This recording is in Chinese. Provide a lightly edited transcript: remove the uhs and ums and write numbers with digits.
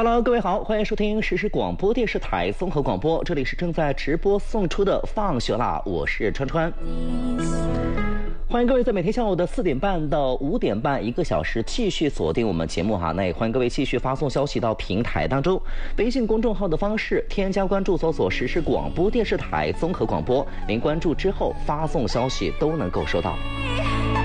Hello， 各位好，欢迎收听实时广播电视台综合广播，这里是正在直播送出的放学啦，我是川川。欢迎各位在每天下午的4点半到5点半1个小时继续锁定我们节目哈。那也欢迎各位继续发送消息到平台当中，微信公众号的方式添加关注，搜索实时广播电视台综合广播，您关注之后发送消息都能够收到。